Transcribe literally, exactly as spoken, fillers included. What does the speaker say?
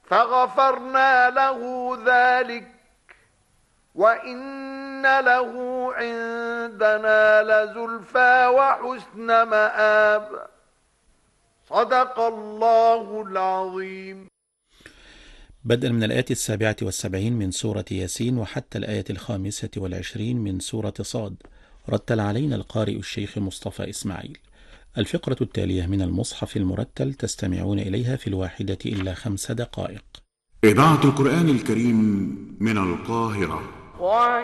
فغفرنا له ذلك وإن له عندنا لزلفى وحسن مآب. صدق الله العظيم. بدءا من الآية السابعة والسبعين من سورة ياسين وحتى الآية الخامسة والعشرين من سورة صاد. رتل علينا القارئ الشيخ مصطفى إسماعيل. الفقرة التالية من المصحف المرتل تستمعون إليها في الواحدة إلا خمس دقائق. إذاعة القرآن الكريم من القاهرة.